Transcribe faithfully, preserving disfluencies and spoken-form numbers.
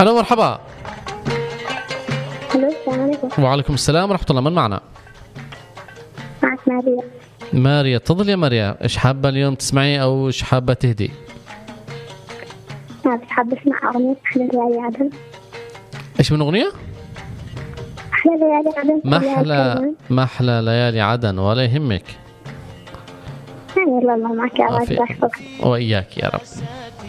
ألو مرحبا. الو السلام عليكم. وعليكم السلام ورحمة الله. من معنا؟ معك ماريا. ماريا، تفضل يا ماريا. إيش حابة اليوم تسمعي أو إيش حابة تهدي؟ أنا حابة أسمع أغنية أحلى ليالي عدن. إيش من أغنية؟ أحلى ليالي عدن. محلى محلى ليالي عدن. ولا يهمك. يعني الله معك يا الله يحفظك. وإياك يا رب.